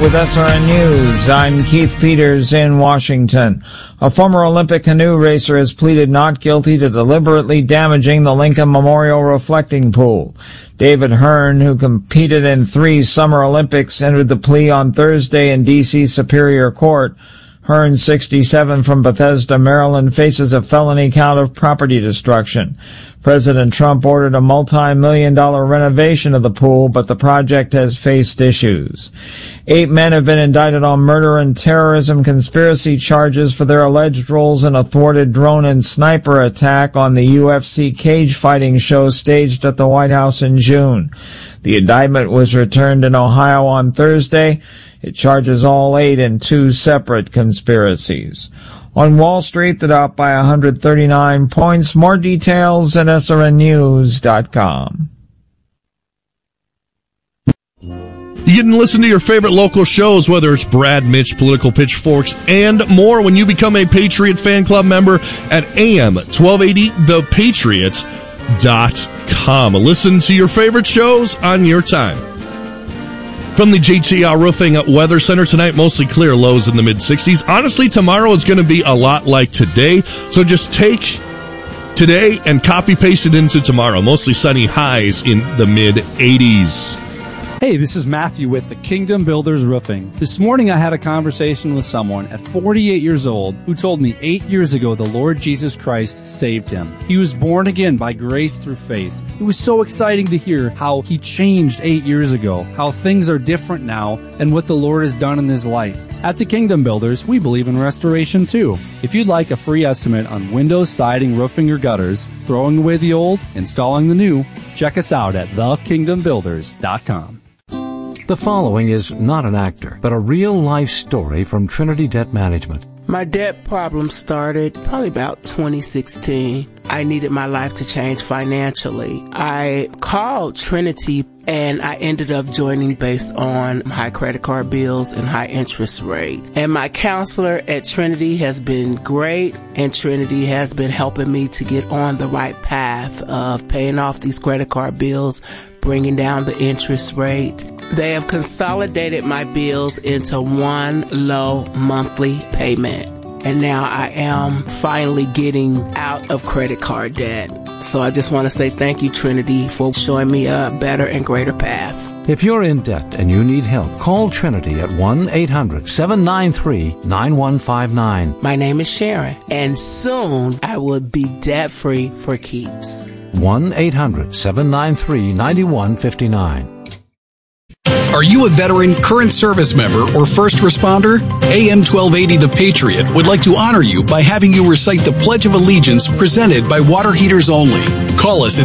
with SRN News. I'm Keith Peters in Washington. A former Olympic canoe racer has pleaded not guilty to deliberately damaging the Lincoln Memorial reflecting pool. David Hearn, who competed in 3 Summer Olympics, entered the plea on Thursday in D.C. Superior Court. Hearn, 67, from Bethesda, Maryland, faces a felony count of property destruction. President Trump ordered a multi-million-dollar renovation of the pool, but the project has faced issues. 8 men have been indicted on murder and terrorism conspiracy charges for their alleged roles in a thwarted drone and sniper attack on the UFC cage fighting show staged at the White House in June. The indictment was returned in Ohio on Thursday. It charges all 8 in 2 separate conspiracies. On Wall Street, the Dow by 139 points. More details at srnnews.com. You can listen to your favorite local shows, whether it's Brad, Mitch, Political Pitchforks, and more when you become a Patriot Fan Club member at am1280thepatriot.com. Listen to your favorite shows on your time. From the JTR Roofing Weather Center tonight, mostly clear, lows in the mid-60s. Honestly, tomorrow is going to be a lot like today, so just take today and copy-paste it into tomorrow. Mostly sunny, highs in the mid-80s. Hey, this is Matthew with the Kingdom Builders Roofing. This morning I had a conversation with someone at 48 years old who told me 8 years ago the Lord Jesus Christ saved him. He was born again by grace through faith. It was so exciting to hear how he changed 8 years ago, how things are different now, and what the Lord has done in his life. At the Kingdom Builders, we believe in restoration too. If you'd like a free estimate on windows, siding, roofing, or gutters, throwing away the old, installing the new, check us out at thekingdombuilders.com. The following is not an actor, but a real-life story from Trinity Debt Management. My debt problem started probably about 2016. I needed my life to change financially. I called Trinity and I ended up joining based on high credit card bills and high interest rate. And my counselor at Trinity has been great, and Trinity has been helping me to get on the right path of paying off these credit card bills, bringing down the interest rate. They have consolidated my bills into one low monthly payment. And now I am finally getting out of credit card debt. So I just want to say thank you, Trinity, for showing me a better and greater path. If you're in debt and you need help, call Trinity at 1-800-793-9159. My name is Sharon, and soon I will be debt-free for keeps. 1-800-793-9159. Are you a veteran, current service member, or first responder? AM 1280 The Patriot would like to honor you by having you recite the Pledge of Allegiance presented by Water Heaters Only. Call us at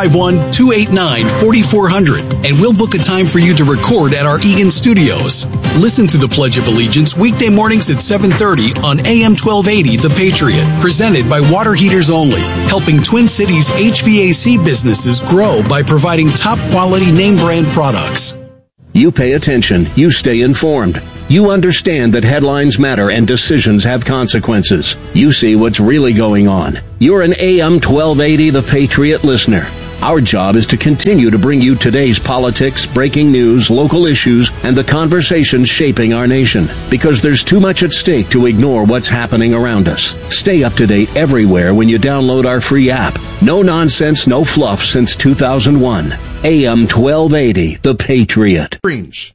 651-289-4400 and we'll book a time for you to record at our Eagan studios. Listen to the Pledge of Allegiance weekday mornings at 7:30 on AM 1280 The Patriot, presented by Water Heaters Only, helping Twin Cities HVAC businesses grow by providing top quality name brand products. You pay attention. You stay informed. You understand that headlines matter and decisions have consequences. You see what's really going on. You're an AM 1280 The Patriot listener. Our job is to continue to bring you today's politics, breaking news, local issues, and the conversations shaping our nation. Because there's too much at stake to ignore what's happening around us. Stay up to date everywhere when you download our free app. No nonsense, no fluff since 2001. AM 1280, The Patriot. Fringe.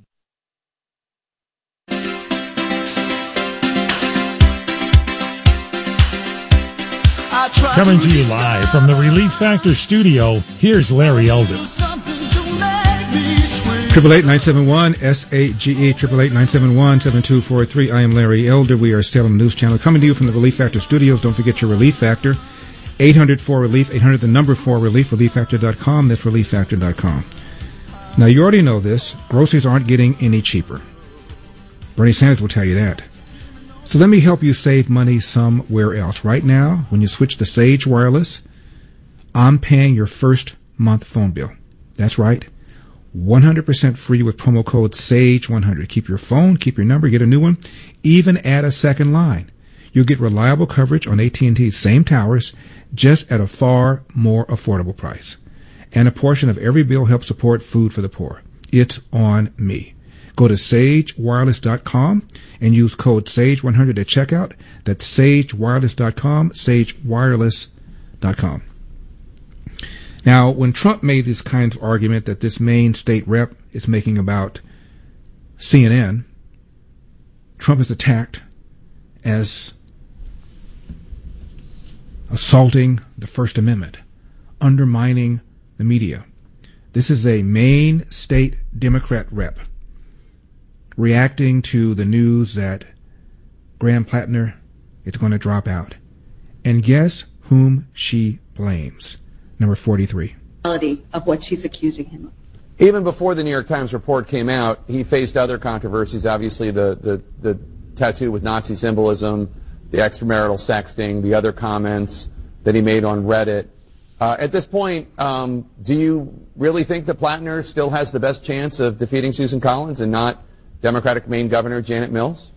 Coming to you live from the Relief Factor studio, here's Larry Elder. 888-971-SAGE, 888-971-7243. I am Larry Elder. We are still on the news channel. Coming to you from the Relief Factor studios. Don't forget your Relief Factor. 800-4RELIEF, 800 the number 4RELIEF, ReliefFactor.com. That's ReliefFactor.com. Now, you already know this. Groceries aren't getting any cheaper. Bernie Sanders will tell you that. So let me help you save money somewhere else. Right now, when you switch to Sage Wireless, I'm paying your first month phone bill. That's right. 100% free with promo code SAGE100. Keep your phone, keep your number, get a new one, even add a second line. You'll get reliable coverage on AT&T's same towers, just at a far more affordable price. And a portion of every bill helps support food for the poor. It's on me. Go to sagewireless.com and use code SAGE100 at checkout. That's sagewireless.com, sagewireless.com. Now, when Trump made this kind of argument that this Maine state rep is making about CNN, Trump is attacked as assaulting the First Amendment, undermining the media. This is a Maine state Democrat rep reacting to the news that Graham Plattner is going to drop out. And guess whom she blames? Number 43. Of what she's accusing him of. Even before the New York Times report came out, he faced other controversies, obviously the tattoo with Nazi symbolism, the extramarital sexting, the other comments that he made on Reddit. At this point, do you really think that Plattner still has the best chance of defeating Susan Collins and not Democratic Maine Governor Janet Mills?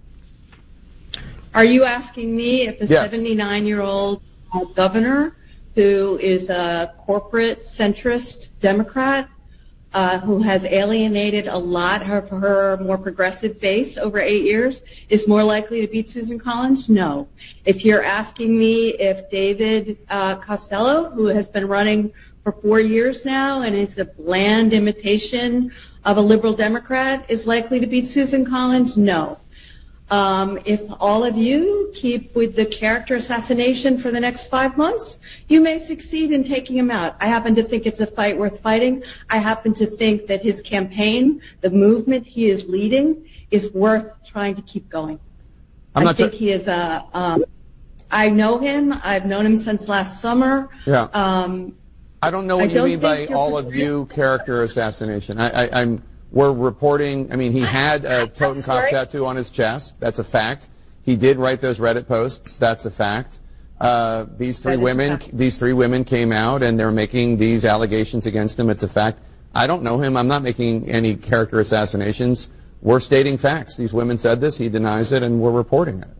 Are you asking me if a Yes. 79-year-old governor who is a corporate centrist Democrat who has alienated a lot of her more progressive base over 8 years is more likely to beat Susan Collins? No. If you're asking me if David Costello, who has been running for 4 years now and is a bland imitation of a liberal Democrat, is likely to beat Susan Collins? No. If all of you keep with the character assassination for the next 5 months, you may succeed in taking him out. I happen to think it's a fight worth fighting. I happen to think that his campaign, the movement he is leading, is worth trying to keep going. I think he is I know him. I've known him since last summer. Yeah. I don't know what you mean by all of you character assassination. We're reporting, I mean, he had a Totenkopf tattoo on his chest. That's a fact. He did write those Reddit posts. That's a fact. These three women came out and they're making these allegations against him. It's a fact. I don't know him. I'm not making any character assassinations. We're stating facts. These women said this. He denies it, and we're reporting it.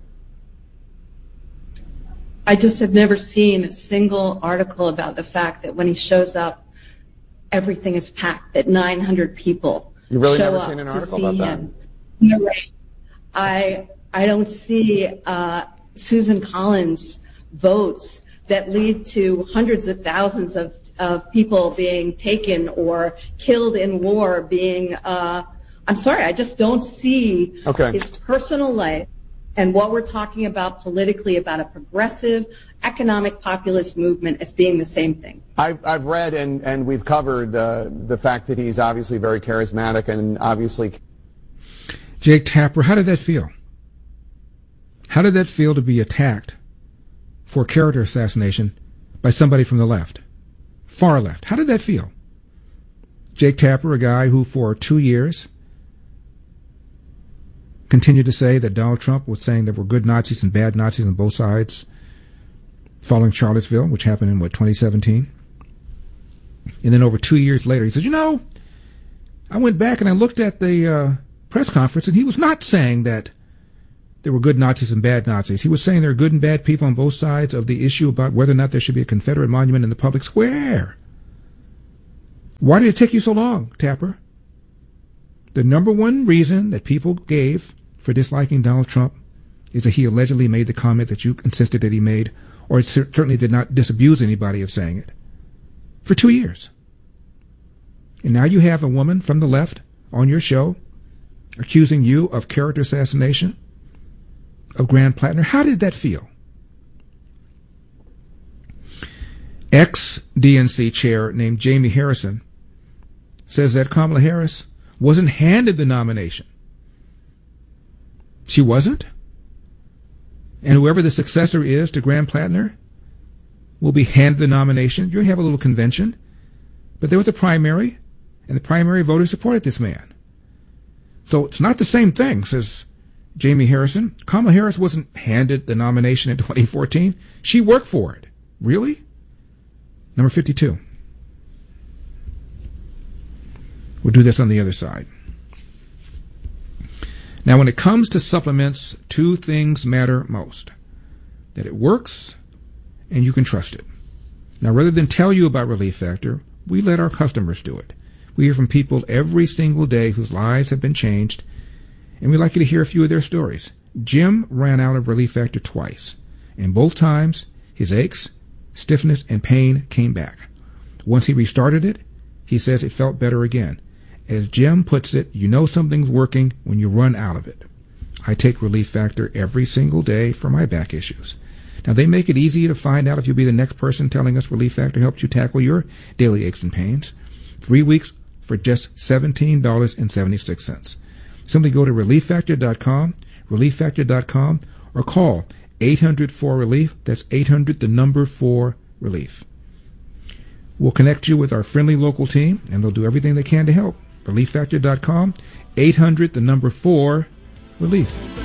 I just have never seen a single article about the fact that when he shows up, everything is packed, that 900 people You've really show never up seen an to article see about that? him. No way. I don't see Susan Collins votes that lead to hundreds of thousands of people being taken or killed in war being, I'm sorry, I just don't see his personal life and what we're talking about politically about a progressive economic populist movement as being the same thing. I've read and we've covered the fact that he's obviously very charismatic and obviously. Jake Tapper, how did that feel? How did that feel to be attacked for character assassination by somebody from the left, far left? How did that feel? Jake Tapper, a guy who for 2 years continued to say that Donald Trump was saying there were good Nazis and bad Nazis on both sides following Charlottesville, which happened in, 2017? And then over 2 years later, he said, I went back and I looked at the press conference, and he was not saying that there were good Nazis and bad Nazis. He was saying there are good and bad people on both sides of the issue about whether or not there should be a Confederate monument in the public square. Why did it take you so long, Tapper? The number one reason that people gave for disliking Donald Trump is that he allegedly made the comment that you insisted that he made, or certainly did not disabuse anybody of saying it, for 2 years. And now you have a woman from the left on your show accusing you of character assassination of Graham Plattner. How did that feel? Ex-DNC chair named Jamie Harrison says that Kamala Harris wasn't handed the nomination. She wasn't? And whoever the successor is to Graham Plattner will be handed the nomination. You'll have a little convention. But there was a primary, and the primary voters supported this man. So it's not the same thing, says Jamie Harrison. Kamala Harris wasn't handed the nomination in 2014. She worked for it. Really? Number 52. We'll do this on the other side. Now, when it comes to supplements, two things matter most: that it works and you can trust it. Now, rather than tell you about Relief Factor, we let our customers do it. We hear from people every single day whose lives have been changed, and we'd like you to hear a few of their stories. Jim ran out of Relief Factor twice, and both times his aches, stiffness, and pain came back. Once he restarted it, he says it felt better again. As Jim puts it, you know something's working when you run out of it. I take Relief Factor every single day for my back issues. Now, they make it easy to find out if you'll be the next person telling us Relief Factor helps you tackle your daily aches and pains. 3 weeks for just $17.76. Simply go to ReliefFactor.com, ReliefFactor.com, or call 800-4-RELIEF. That's 800-4-RELIEF. We'll connect you with our friendly local team, and they'll do everything they can to help. ReliefFactor.com, 800-4-RELIEF.